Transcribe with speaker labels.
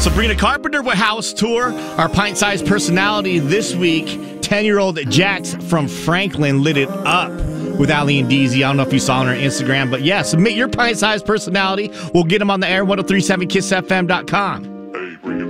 Speaker 1: Sabrina Carpenter with House Tour. Our pint-sized personality this week, 10-year-old Jax from Franklin lit it up with Ali and DZ. I don't know if you saw on her Instagram, but yeah, submit your pint-sized personality. We'll get them on the air, 1037kissfm.com.